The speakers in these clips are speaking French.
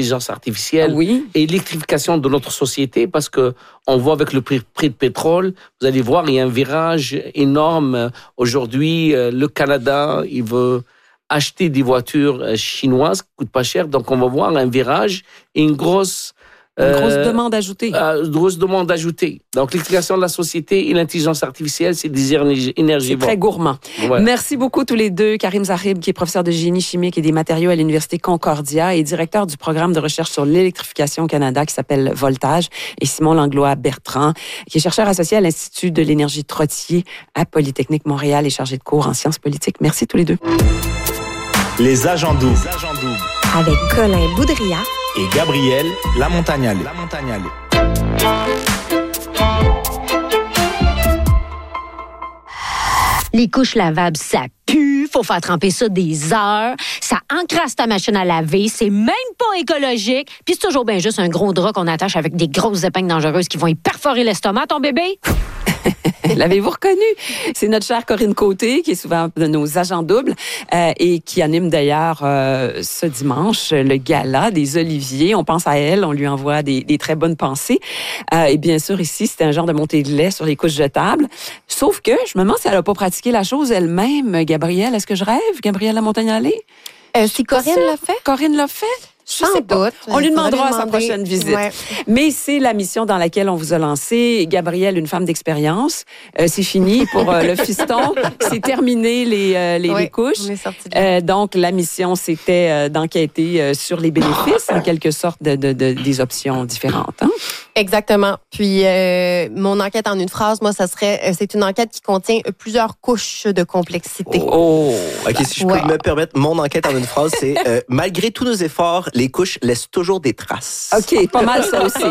l'intelligence artificielle et l'électrification de notre société, parce que on voit avec le prix de pétrole, vous allez voir, il y a un virage énorme. Aujourd'hui, le Canada, il veut acheter des voitures chinoises qui coûtent pas cher, donc on va voir un virage et une grosse demande ajoutée. Grosse demande ajoutée. Donc, l'électrification de la société et l'intelligence artificielle, c'est des énergies. C'est très gourmand. Ouais. Merci beaucoup tous les deux. Karim Zahib, qui est professeur de génie chimique et des matériaux à l'Université Concordia et directeur du programme de recherche sur l'électrification au Canada qui s'appelle Voltage, et Simon Langlois-Bertrand, qui est chercheur associé à l'Institut de l'énergie Trottier à Polytechnique Montréal et chargé de cours en sciences politiques. Merci tous les deux. Les agents doubles. Avec Colin Boudria et Gabriel Lamontagnale. Les couches lavables, ça pue. Faut faire tremper ça des heures. Ça encrasse ta machine à laver. C'est même pas écologique. Puis c'est toujours bien juste un gros drap qu'on attache avec des grosses épingles dangereuses qui vont y perforer l'estomac, ton bébé. L'avez-vous reconnu? C'est notre chère Corinne Côté, qui est souvent de nos agents doubles et qui anime d'ailleurs ce dimanche le gala des Oliviers. On pense à elle, on lui envoie des très bonnes pensées. Et bien sûr, ici, c'est un genre de montée de lait sur les couches jetables. Sauf que je me demande si elle n'a pas pratiqué la chose elle-même. Gabrielle, est-ce que je rêve? Gabrielle Lamontagnale? Si Corinne l'a fait? Corinne l'a fait? Sans doute. On lui demandera à sa prochaine visite. Ouais. Mais c'est la mission dans laquelle on vous a lancé. Gabrielle, une femme d'expérience. C'est fini pour le fiston. C'est terminé les couches. On est sorti de donc, la mission, c'était d'enquêter sur les bénéfices, en quelque sorte, des options différentes. Hein? Exactement. Puis, mon enquête en une phrase, moi, c'est une enquête qui contient plusieurs couches de complexité. OK, si je peux me permettre, mon enquête en une phrase, c'est malgré tous nos efforts, les couches laissent toujours des traces. OK, pas mal ça aussi.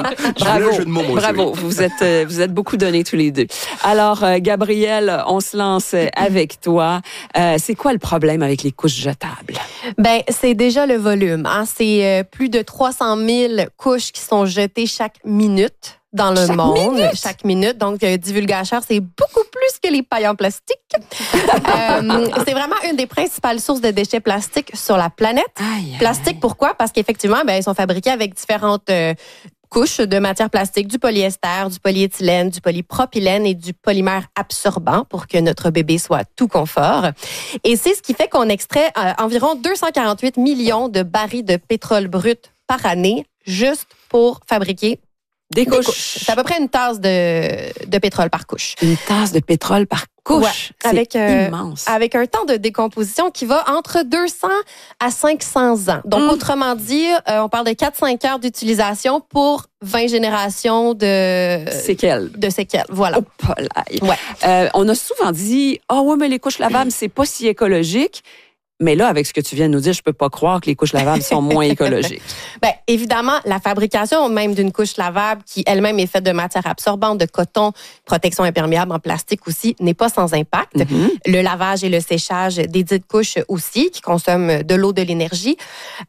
Bravo. Vous êtes beaucoup donnés tous les deux. Alors, Gabrielle, on se lance avec toi. C'est quoi le problème avec les couches jetables? Ben, c'est déjà le volume. Hein? C'est plus de 300 000 couches qui sont jetées chaque minute dans le monde. Chaque minute. Donc, divulgateur, c'est beaucoup plus que les pailles en plastique. C'est vraiment une des principales sources de déchets plastiques sur la planète. Plastique, pourquoi? Parce qu'effectivement, ils sont fabriqués avec différentes couches de matière plastique, du polyester, du polyéthylène, du polypropylène et du polymère absorbant pour que notre bébé soit tout confort. Et c'est ce qui fait qu'on extrait environ 248 millions de barils de pétrole brut par année juste pour fabriquer des couches. C'est à peu près une tasse de pétrole par couche. Une tasse de pétrole par couche? Ouais, c'est immense. Avec un temps de décomposition qui va entre 200 à 500 ans. Donc, autrement dit, on parle de 4-5 heures d'utilisation pour 20 générations de séquelles. Voilà. On a souvent dit, mais les couches lavables, c'est pas si écologique. Mais là, avec ce que tu viens de nous dire, je peux pas croire que les couches lavables sont moins écologiques. Évidemment, la fabrication même d'une couche lavable qui elle-même est faite de matière absorbante, de coton, protection imperméable en plastique aussi, n'est pas sans impact. Le lavage et le séchage des dites couches aussi, qui consomment de l'eau, de l'énergie.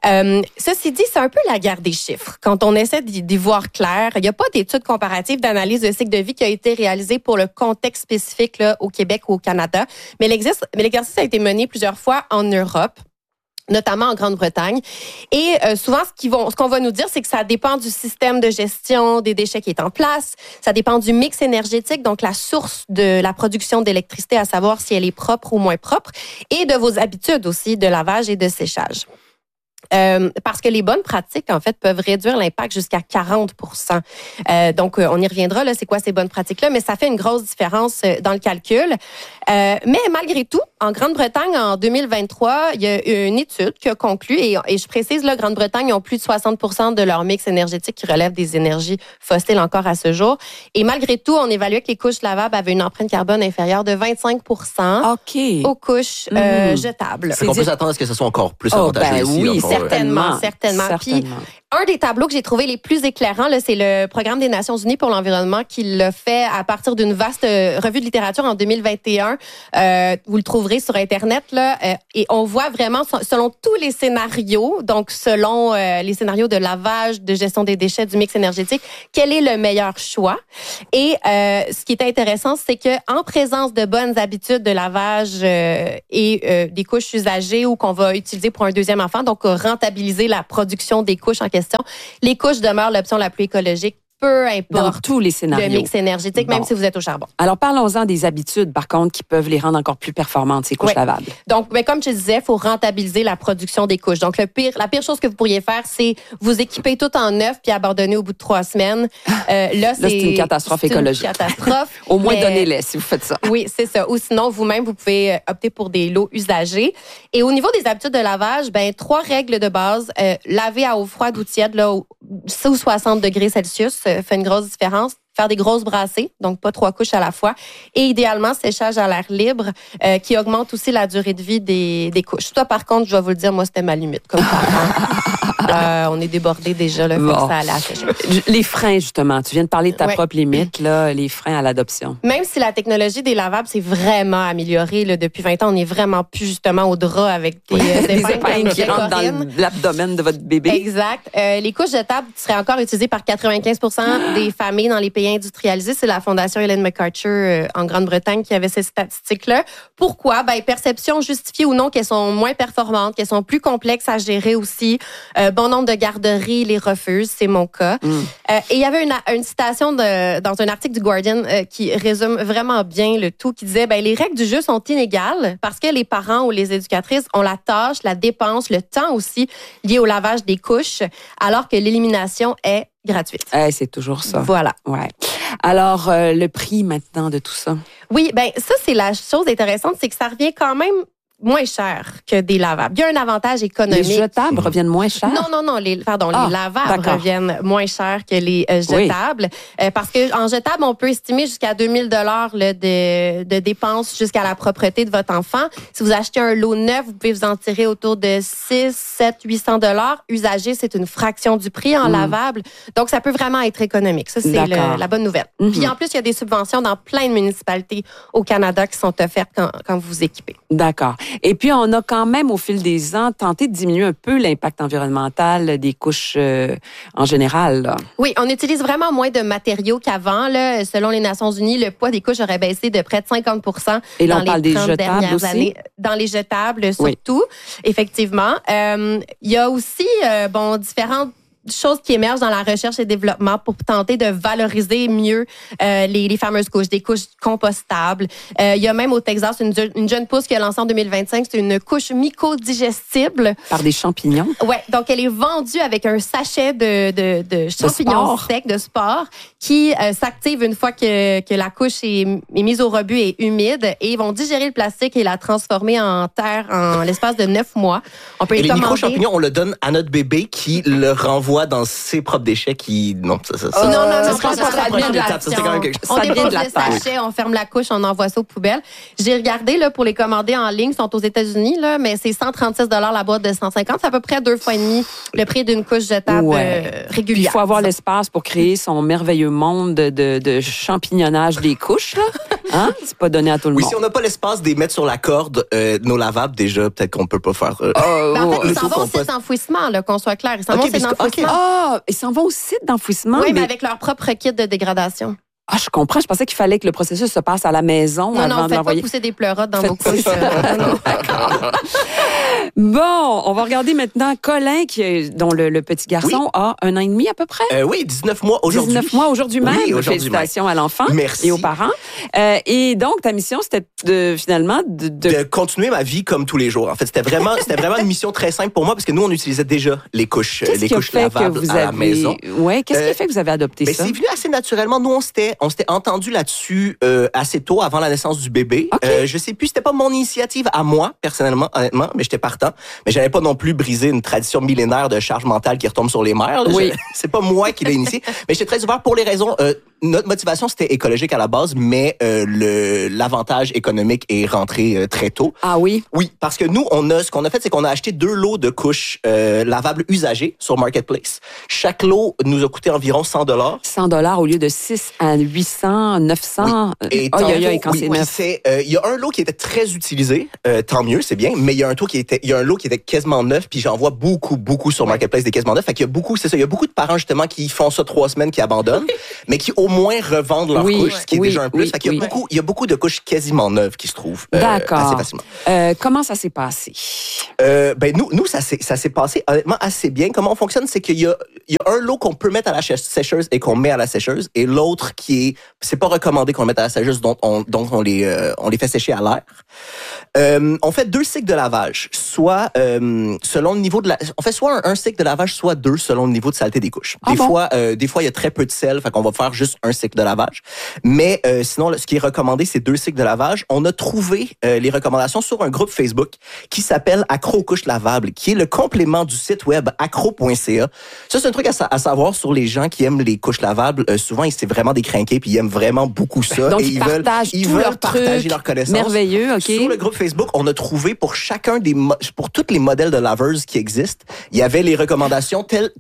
Ceci dit, c'est un peu la guerre des chiffres. Quand on essaie d'y voir clair, il n'y a pas d'étude comparative d'analyse de cycle de vie qui a été réalisée pour le contexte spécifique là, au Québec ou au Canada. Mais l'exercice a été mené plusieurs fois en Europe, notamment en Grande-Bretagne. Et souvent, ce qu'on va nous dire, c'est que ça dépend du système de gestion des déchets qui est en place. Ça dépend du mix énergétique, donc la source de la production d'électricité, à savoir si elle est propre ou moins propre, et de vos habitudes aussi de lavage et de séchage. Parce que les bonnes pratiques, en fait, peuvent réduire l'impact jusqu'à 40%. Donc, on y reviendra, là, c'est quoi ces bonnes pratiques-là, mais ça fait une grosse différence dans le calcul. Mais malgré tout, en Grande-Bretagne, en 2023, il y a une étude qui a conclu, et je précise, là, Grande-Bretagne ont plus de 60% de leur mix énergétique qui relève des énergies fossiles encore à ce jour. Et malgré tout, on évaluait que les couches lavables avaient une empreinte carbone inférieure de 25% aux couches jetables. On peut s'attendre à ce que ce soit encore plus avantageux ici. Oui, certainement. Puis, un des tableaux que j'ai trouvé les plus éclairants, là, c'est le Programme des Nations Unies pour l'environnement qui l'a fait à partir d'une vaste revue de littérature en 2021. Vous le trouverez sur Internet, là. Et on voit vraiment, selon tous les scénarios, donc selon les scénarios de lavage, de gestion des déchets, du mix énergétique, quel est le meilleur choix. Et ce qui est intéressant, c'est que en présence de bonnes habitudes de lavage et des couches usagées ou qu'on va utiliser pour un deuxième enfant, donc rentabiliser la production des couches en question, question. Les couches demeurent l'option la plus écologique, peu Dans importe tous les scénarios. le mix énergétique, même si vous êtes au charbon. Alors, parlons-en des habitudes, par contre, qui peuvent les rendre encore plus performantes, ces couches lavables. Donc, comme je disais, il faut rentabiliser la production des couches. Donc, la pire chose que vous pourriez faire, c'est vous équiper tout en neuf puis abandonner au bout de 3 semaines. Là, c'est une catastrophe écologique. Une catastrophe. Au moins, donnez-les si vous faites ça. Oui, c'est ça. Ou sinon, vous-même, vous pouvez opter pour des lots usagés. Et au niveau des habitudes de lavage, 3 règles de base. Laver à eau froide ou tiède, là, sous 60 degrés Celsius, fait une grosse différence. Faire des grosses brassées, donc pas 3 couches à la fois. Et idéalement, séchage à l'air libre, qui augmente aussi la durée de vie des couches. Toi, par contre, je dois vous le dire, moi, c'était ma limite. Comme ça, on est débordé déjà, là, fait que ça allait à sécher. Les freins, justement. Tu viens de parler de ta propre limite, là, les freins à l'adoption. Même si la technologie des lavables s'est vraiment améliorée là, depuis 20 ans, on n'est vraiment plus justement au drap avec des épingles qui rentrent dans l'abdomen de votre bébé. Exact. Les couches jetables seraient encore utilisées par 95% des familles dans les pays industrialisés. C'est la Fondation Ellen MacArthur en Grande-Bretagne qui avait ces statistiques-là. Pourquoi? Perception justifiée ou non qu'elles sont moins performantes, qu'elles sont plus complexes à gérer aussi. Bon nombre de garderies les refusent, c'est mon cas. Et il y avait une citation dans un article du Guardian qui résume vraiment bien le tout, qui disait les règles du jeu sont inégales parce que les parents ou les éducatrices ont la tâche, la dépense, le temps aussi lié au lavage des couches, alors que l'élimination est gratuite. C'est toujours ça. Voilà. Ouais. Alors, le prix maintenant de tout ça? Oui, ça, c'est la chose intéressante, c'est que ça revient quand même moins cher que des lavables. Il y a un avantage économique. Les jetables reviennent moins cher? Non, les lavables reviennent moins cher que les jetables. Parce que en jetable, on peut estimer jusqu'à 2000 $ de dépenses jusqu'à la propreté de votre enfant. Si vous achetez un lot neuf, vous pouvez vous en tirer autour de 6, 7, 800 $. Usagé, c'est une fraction du prix en lavable. Donc, ça peut vraiment être économique. Ça, c'est la bonne nouvelle. Puis en plus, il y a des subventions dans plein de municipalités au Canada qui sont offertes quand vous vous équipez. D'accord. Et puis, on a quand même, au fil des ans, tenté de diminuer un peu l'impact environnemental des couches en général. Là. Oui, on utilise vraiment moins de matériaux qu'avant. Là. Selon les Nations unies, le poids des couches aurait baissé de près de 50% Et là, dans les 30 dernières aussi? années. Dans les jetables, surtout, effectivement. Il y a aussi différentes choses qui émergent dans la recherche et développement pour tenter de valoriser mieux les fameuses couches, des couches compostables. Il y a même au Texas une jeune pousse qui a lancé en 2025, c'est une couche mycodigestible. Par des champignons? Ouais, donc elle est vendue avec un sachet de champignons secs, de spores, qui s'active une fois que la couche est mise au rebut et humide, et ils vont digérer le plastique et la transformer en terre en l'espace de 9 mois. On peut et les commander. micro-champignons, on le donne à notre bébé qui le renvoie dans ses propres déchets qui... Non, ça ça devient de l'étape. Ça, c'est quand même quelque chose. On dépose le sachet, on ferme la couche, on envoie ça aux poubelles. J'ai regardé là, pour les commander en ligne, ils sont aux États-Unis, là, mais c'est 136 $ la boîte de 150. C'est à peu près 2 fois et demi le prix d'une couche jetable régulière. Il faut avoir l'espace pour créer son merveilleux monde de champignonnage des couches. Là. Hein? C'est pas donné à tout le monde. Oui, si on n'a pas l'espace de les mettre sur la corde, nos lavables, déjà, peut-être qu'on peut pas faire... en fait, ils s'en vont au site d'enfouissement, là, qu'on soit clair. Ils s'en vont au site d'enfouissement. Ils s'en vont au site d'enfouissement? Oui, mais avec leur propre kit de dégradation. Ah, je comprends. Je pensais qu'il fallait que le processus se passe à la maison avant de l'envoyer. Non, faites pas pousser des pleurotes dans vos couches. Bon, on va regarder maintenant Colin, dont le petit garçon a 1 an et demi à peu près. Oui, 19 mois aujourd'hui. 19 mois aujourd'hui même. Oui, aujourd'hui Félicitations à l'enfant. Merci. Et aux parents. Et donc, ta mission, c'était finalement de continuer ma vie comme tous les jours. En fait, c'était vraiment une mission très simple pour moi parce que nous, on utilisait déjà les couches lavables à la maison. Ouais, qu'est-ce qui a fait que vous avez adopté ça? C'est venu assez naturellement. Nous, on s'était entendu là-dessus assez tôt, avant la naissance du bébé. Okay. Je sais plus, c'était pas mon initiative à moi, personnellement, honnêtement, mais j'étais partant. Mais j'avais pas non plus brisé une tradition millénaire de charge mentale qui retombe sur les mères. Là. Oui. C'est pas moi qui l'ai initié. Mais j'étais très ouvert pour les raisons... notre motivation, c'était écologique à la base, mais l'avantage économique est rentré très tôt. Ah oui? Oui, parce que nous, ce qu'on a fait, c'est qu'on a acheté 2 lots de couches lavables usagées sur Marketplace. Chaque lot nous a coûté environ $100. 100 au lieu de 6 à 8 800, 900. Et Quand c'est neuf. Il y a un lot qui était très utilisé, tant mieux, c'est bien, mais il y a un lot qui était quasiment neuf, puis j'en vois beaucoup sur Marketplace des quasiment neufs. Fait qu'il y a beaucoup, c'est ça, il y a beaucoup de parents justement qui font ça 3 semaines, qui abandonnent, mais qui au moins revendent leurs couches, ce qui est déjà un plus. Fait qu'il il y a beaucoup de couches quasiment neuves qui se trouvent assez facilement. Comment ça s'est passé? Nous, ça s'est passé honnêtement assez bien. Comment on fonctionne, c'est qu'il y a un lot qu'on peut mettre à la sécheuse et qu'on met à la sécheuse, et l'autre c'est pas recommandé qu'on le mette à la sécheuse, donc on les fait sécher à l'air. On fait 2 cycles de lavage, soit selon le niveau on fait soit un cycle de lavage, soit 2 selon le niveau de saleté des couches. Des fois, il y a très peu de sel, fait qu'on va faire juste un cycle de lavage. Mais sinon, ce qui est recommandé, c'est 2 cycles de lavage. On a trouvé les recommandations sur un groupe Facebook qui s'appelle Accro aux couches lavables, qui est le complément du site web accro.ca. Ça, c'est un truc à savoir sur les gens qui aiment les couches lavables. Souvent, c'est vraiment des crinqués, puis ils aiment vraiment beaucoup ça. Donc, et ils veulent partager leurs connaissances. Merveilleux, OK. Sur le groupe Facebook, on a trouvé pour tous les modèles de laveuses qui existent, il y avait les recommandations tel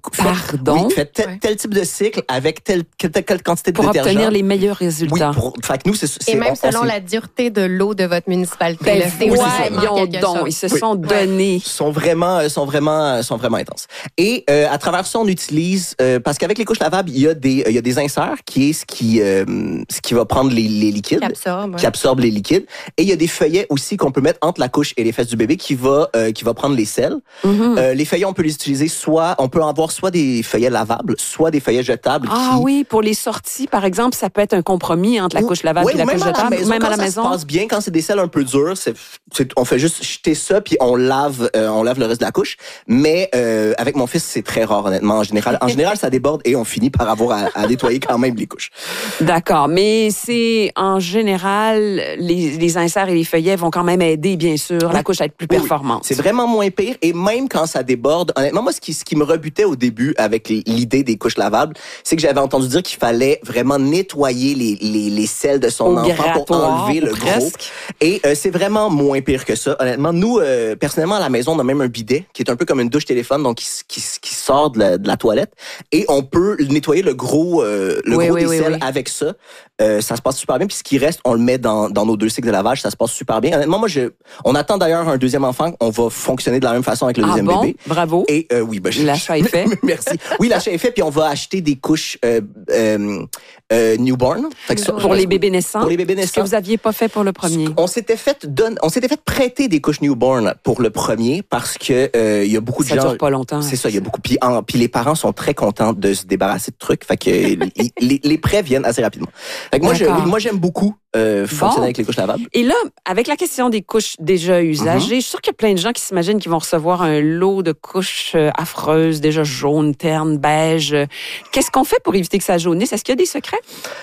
type de cycle avec telle quantité de détergent. Pour obtenir les meilleurs résultats. Fait que nous, et même selon la dureté de l'eau de votre municipalité. Ils se sont donnés. Ils sont vraiment intenses. Et à travers ça, on utilise parce qu'avec les couches lavables, il y a des inserts qui est ce qui va prendre les liquides, qui absorbe les liquides, et il y a des feuillets aussi qu'on peut mettre entre la couche et les fesses du bébé qui va prendre les sels. Mm-hmm. Les feuillets, on peut les utiliser on peut avoir soit des feuillets lavables, soit des feuillets jetables. Oui, pour les sorties, par exemple, ça peut être un compromis entre la couche lavable et la couche jetable, même à la maison. Ça se passe bien quand c'est des sels un peu durs, on fait juste jeter ça puis on lave le reste de la couche. Mais avec mon fils, c'est très rare honnêtement. En général, ça déborde et on finit par avoir à nettoyer quand même les couches. D'accord, mais c'est en général les inserts et les feuillets vont quand même aider, bien sûr, la couche à être plus performante. C'est vraiment moins pire, et même quand ça déborde, honnêtement, moi, ce qui me rebutait au début avec l'idée des couches lavables, c'est que j'avais entendu dire qu'il fallait vraiment nettoyer les selles de son enfant pour enlever le gros. Et c'est vraiment moins pire que ça. Honnêtement, nous, personnellement, à la maison, on a même un bidet qui est un peu comme une douche téléphone, donc qui sort de la toilette, et on peut nettoyer le gros des selles avec ça. Ça se passe super bien. Puis ce qui reste, on le met dans nos 2 cycles de lavage. Ça se passe super bien. Honnêtement, on attend d'ailleurs un deuxième enfant. On va fonctionner de la même façon avec le deuxième bébé. Bravo. Et oui, l'achat est fait. Merci. Oui, l'achat est fait. Puis on va acheter des couches newborn. Pour les bébés naissants. Pour les bébés naissants. Ce que vous aviez pas fait pour le premier. On s'était fait prêter des couches newborn pour le premier parce que il y a beaucoup de gens. Ça dure pas longtemps. C'est ça. Il y a beaucoup. Puis les parents sont très contents de se débarrasser de trucs. Fait que les prêts viennent assez rapidement. Fait que moi, j'aime beaucoup fonctionner avec les couches lavables. Et là, avec la question des couches déjà usagées, je suis sûre qu'il y a plein de gens qui s'imaginent qu'ils vont recevoir un lot de couches affreuses, déjà jaunes, ternes, beige. Qu'est-ce qu'on fait pour éviter que ça jaunisse? Est-ce qu'il y a des secrets?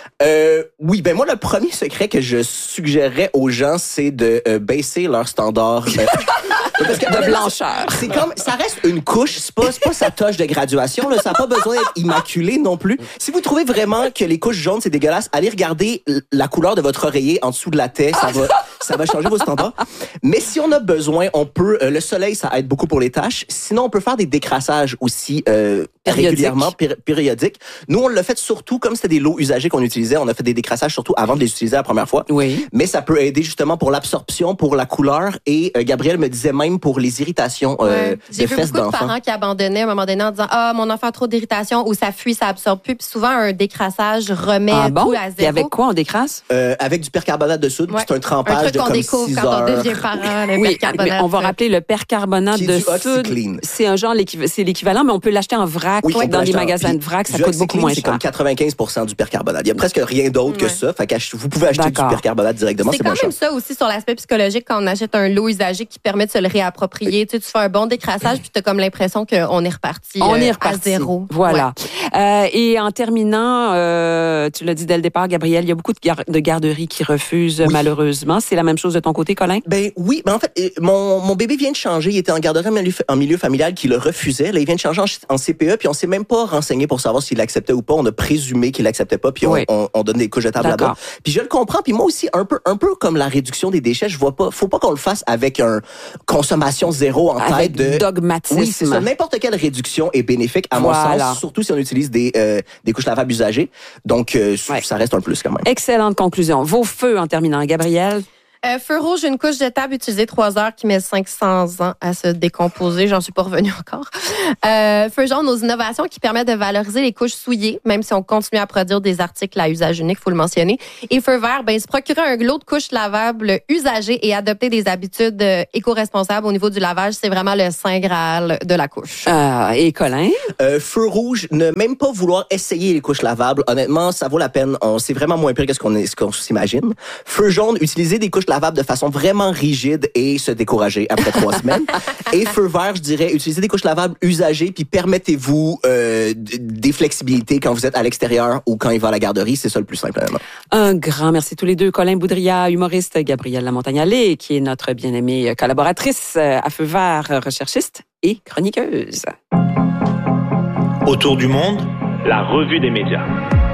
Oui, moi, le premier secret que je suggérerais aux gens, c'est de baisser leur standard. Parce que, de blancheur. C'est comme, ça reste une couche, c'est pas sa toche de graduation, là, ça n'a pas besoin d'être immaculé non plus. Si vous trouvez vraiment que les couches jaunes, c'est dégueulasse, allez regarder la couleur de votre oreiller en dessous de la tête, ça va changer vos standards. Mais si on a besoin, on peut, le soleil, ça aide beaucoup pour les taches. Sinon, on peut faire des décrassages aussi, régulièrement, périodiques. Nous, on l'a fait surtout, comme c'était des lots usagés qu'on utilisait, on a fait des décrassages surtout avant de les utiliser la première fois. Oui. Mais ça peut aider justement pour l'absorption, pour la couleur, et Gabrielle me disait même pour les irritations de fesses d'enfants. J'ai vu beaucoup de parents qui abandonnaient à un moment donné en disant mon enfant a trop d'irritation, ou ça fuit, ça absorbe plus. Puis souvent, un décrassage remet tout à zéro. Et avec quoi on décrasse? Avec du percarbonate de soude, c'est un trempage de comme 6 heures. Quand on devient parent, mais on va rappeler le percarbonate de soude. C'est un genre, c'est l'équivalent, mais on peut l'acheter en vrac dans les magasins de vrac, ça coûte beaucoup moins cher. C'est comme 95% du percarbonate. Il y a presque rien d'autre que ça. Fait que vous pouvez acheter du percarbonate directement, c'est quand même ça aussi sur l'aspect psychologique quand on achète un lot usagé qui permet de se le réapproprier. Tu fais un bon décrassage, puis tu as comme l'impression qu'on est reparti à zéro. Voilà. Ouais. Et en terminant, tu l'as dit dès le départ, Gabrielle, il y a beaucoup de garderies qui refusent malheureusement. C'est la même chose de ton côté, Colin? Oui, en fait, mon bébé vient de changer. Il était en garderie en milieu familial qui le refusait. Là, il vient de changer en CPE, puis on s'est même pas renseigné pour savoir s'il l'acceptait ou pas. On a présumé qu'il l'acceptait pas, puis on donne des couches jetables là-bas. Puis je le comprends, puis moi aussi, un peu comme la réduction des déchets, je vois pas, faut pas qu'on le fasse avec un consommation zéro en tête de dogmatisme. Oui, c'est ça. N'importe quelle réduction est bénéfique, à mon sens, surtout si on utilise utilisent des couches lavables usagées. Donc, ça reste un plus quand même. Excellente conclusion. Vos feux en terminant, Gabrielle? Feu rouge, une couche jetable utilisée 3 heures qui met 500 ans à se décomposer. J'en suis pas revenue encore. Feu jaune, nos innovations qui permettent de valoriser les couches souillées, même si on continue à produire des articles à usage unique, faut le mentionner. Et feu vert, se procurer un lot de couches lavables usagées et adopter des habitudes éco-responsables au niveau du lavage, c'est vraiment le saint graal de la couche. Et Colin? Feu rouge, ne même pas vouloir essayer les couches lavables. Honnêtement, ça vaut la peine. C'est vraiment moins pire que ce qu'on s'imagine. Feu jaune, utiliser des couches lavables de façon vraiment rigide et se décourager après 3 semaines. Et feu vert, je dirais, utilisez des couches lavables usagées puis permettez-vous des flexibilités quand vous êtes à l'extérieur ou quand il va à la garderie. C'est ça le plus simple. Un grand merci tous les deux. Colin Boudria, humoriste, Gabrielle Lamontagne-Allais, qui est notre bien-aimée collaboratrice à Feu vert, recherchiste et chroniqueuse. Autour du monde, la revue des médias.